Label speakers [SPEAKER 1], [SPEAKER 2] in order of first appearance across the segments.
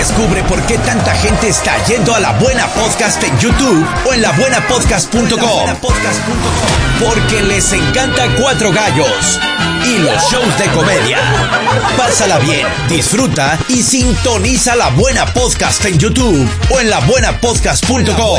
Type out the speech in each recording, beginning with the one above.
[SPEAKER 1] Descubre por qué tanta gente está yendo a La Buena Podcast en YouTube o en labuenapodcast.com. Porque les encanta Cuatro Gallos y los shows de comedia. Pásala bien, disfruta y sintoniza La Buena Podcast en YouTube o en labuenapodcast.com.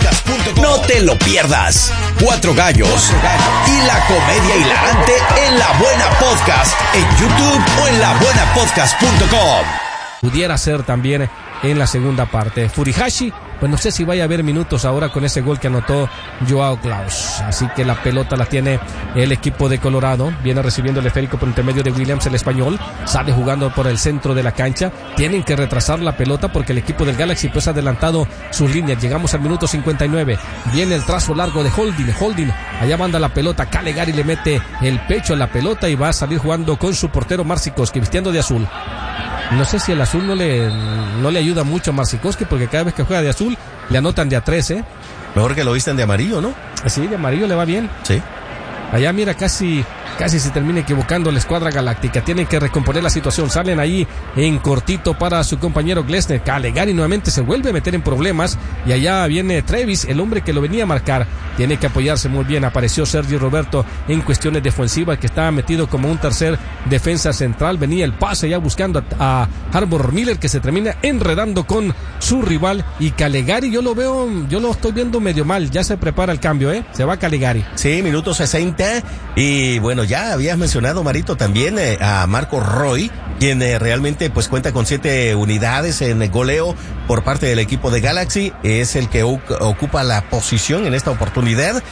[SPEAKER 1] No te lo pierdas. Cuatro Gallos y la comedia hilarante en La Buena Podcast en YouTube o en labuenapodcast.com.
[SPEAKER 2] Pudiera ser también en la segunda parte. Furuhashi, pues no sé si vaya a haber minutos ahora con ese gol que anotó Joao Klaus. Así que la pelota la tiene el equipo de Colorado. Viene recibiendo el esférico por intermedio de Williams, el español. Sale jugando por el centro de la cancha. Tienen que retrasar la pelota porque el equipo del Galaxy pues ha adelantado sus líneas. Llegamos al minuto 59. Viene el trazo largo de Holding. Allá manda la pelota. Calegari le mete el pecho a la pelota y va a salir jugando con su portero Marcikoski, vistiendo de azul. No sé si el azul no le ayuda mucho a Marcikoski, porque cada vez que juega de azul le anotan de a 3, ¿eh?
[SPEAKER 3] Mejor que lo vistan de amarillo, ¿no?
[SPEAKER 2] Sí, de amarillo le va bien.
[SPEAKER 3] Sí.
[SPEAKER 2] Allá mira, casi se termina equivocando la escuadra galáctica. Tienen que recomponer la situación. Salen ahí en cortito para su compañero Glesner. Calegari nuevamente se vuelve a meter en problemas. Y allá viene Trevis, el hombre que lo venía a marcar. Tiene que apoyarse muy bien. Apareció Sergi Roberto en cuestiones defensivas, que estaba metido como un tercer defensa central. Venía el pase ya buscando a Harbor Miller, que se termina enredando con su rival. Y Calegari yo lo estoy viendo medio mal. Ya se prepara el cambio, ¿eh? Se va Calegari.
[SPEAKER 3] Sí, minuto 60. Y bueno, ya habías mencionado, Marito, también a Marco Roy, quien realmente pues cuenta con 7 unidades en goleo por parte del equipo de Galaxy. Es el que ocupa la posición en esta oportunidad.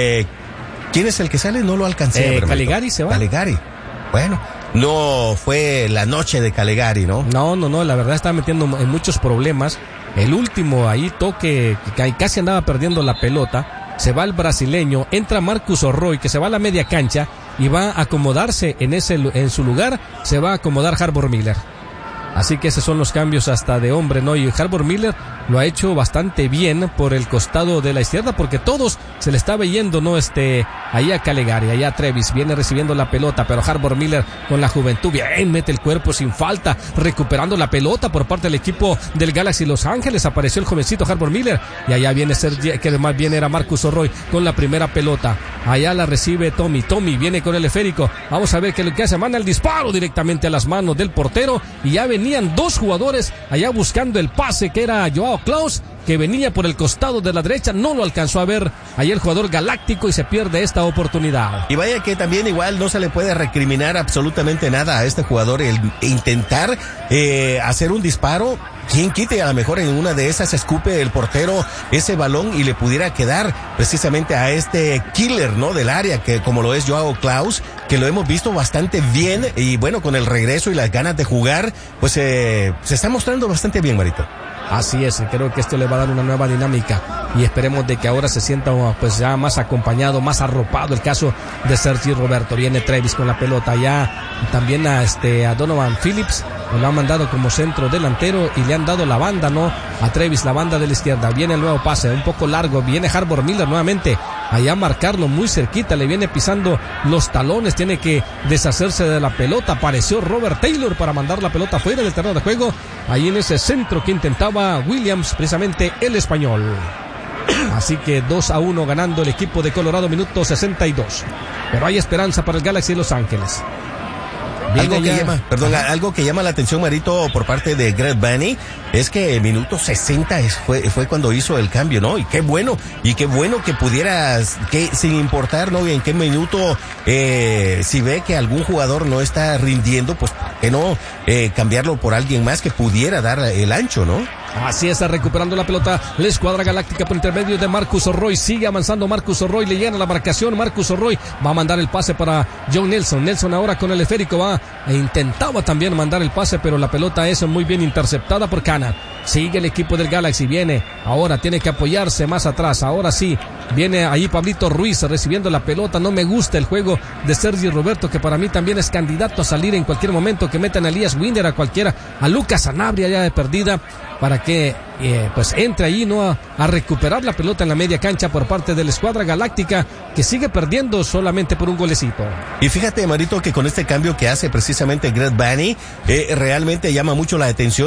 [SPEAKER 3] ¿Quién es el que sale? No lo alcancé.
[SPEAKER 2] Calegari se va.
[SPEAKER 3] Calegari. Bueno, no fue la noche de Calegari, ¿no?
[SPEAKER 2] No, la verdad estaba metiendo en muchos problemas. El último ahí toque, que casi andaba perdiendo la pelota. Se va el brasileño, entra Marcus Roy, que se va a la media cancha y va a acomodarse en su lugar, se va a acomodar Harbor Miller. Así que esos son los cambios hasta de hombre, ¿no? Y Harbor Miller lo ha hecho bastante bien por el costado de la izquierda, porque todos se le estaba yendo, ¿no? Ahí a Calegari, allá Trevis, viene recibiendo la pelota, pero Harbor Miller con la juventud, bien, mete el cuerpo sin falta, recuperando la pelota por parte del equipo del Galaxy Los Ángeles. Apareció el jovencito Harbor Miller, y allá viene Sergi, que más bien era Marcus Roy con la primera pelota. Allá la recibe Tommy viene con el esférico. Vamos a ver qué es lo que hace, manda el disparo directamente a las manos del portero, y ya venían 2 jugadores allá buscando el pase, que era Joao Klaus, que venía por el costado de la derecha. No lo alcanzó a ver ahí el jugador galáctico y se pierde esta oportunidad.
[SPEAKER 3] Y vaya que también igual no se le puede recriminar absolutamente nada a este jugador el intentar hacer un disparo. ¿Quién quite? A lo mejor en una de esas escupe el portero ese balón y le pudiera quedar precisamente a este killer, ¿no? Del área, que como lo es Joao Klaus, que lo hemos visto bastante bien, y bueno, con el regreso y las ganas de jugar, pues se está mostrando bastante bien, Marito.
[SPEAKER 2] Así es, creo que esto le va a dar una nueva dinámica y esperemos de que ahora se sienta pues ya más acompañado, más arropado el caso de Sergi Roberto. Viene Trevis con la pelota, ya también a Donovan Phillips lo han mandado como centro delantero y le han dado la banda, ¿no? A Trevis, la banda de la izquierda. Viene el nuevo pase, un poco largo, viene Harbor Miller nuevamente allá a marcarlo muy cerquita, le viene pisando los talones, tiene que deshacerse de la pelota. Apareció Robert Taylor para mandar la pelota fuera del terreno de juego, ahí en ese centro que intentaba Williams, precisamente el español. Así que 2-1 ganando el equipo de Colorado, minuto 62. Pero hay esperanza para el Galaxy de Los Ángeles.
[SPEAKER 3] Algo que llama la atención, Marito, por parte de Greg Vanney, es que minuto 60 fue cuando hizo el cambio, ¿no? Y qué bueno que pudieras, que sin importar, ¿no? En qué minuto, si ve que algún jugador no está rindiendo, pues, ¿por qué no cambiarlo por alguien más que pudiera dar el ancho, ¿no?
[SPEAKER 2] Así está, recuperando la pelota la escuadra galáctica por intermedio de Marcus Roy. Sigue avanzando Marcus Roy, le llena la marcación. Marcus Roy va a mandar el pase para John Nelson. Nelson ahora con el esférico intentaba también mandar el pase, pero la pelota es muy bien interceptada por Cana. Sigue el equipo del Galaxy, viene, ahora tiene que apoyarse más atrás, ahora sí, viene ahí Pablito Ruiz recibiendo la pelota. No me gusta el juego de Sergi Roberto, que para mí también es candidato a salir en cualquier momento, que metan a Elías Winder, a cualquiera, a Lucas Sanabria ya de perdida, para que pues entre ahí, ¿no? A recuperar la pelota en la media cancha por parte de la escuadra galáctica, que sigue perdiendo solamente por un golecito.
[SPEAKER 3] Y fíjate, Marito, que con este cambio que hace precisamente Greg Vanney, realmente llama mucho la atención.